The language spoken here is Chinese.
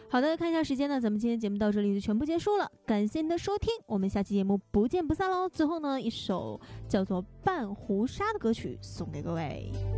好的，看一下时间呢，咱们今天节目到这里就全部结束了，感谢您的收听，我们下期节目不见不散喽。最后呢，一首叫做《半壶纱》的歌曲送给各位。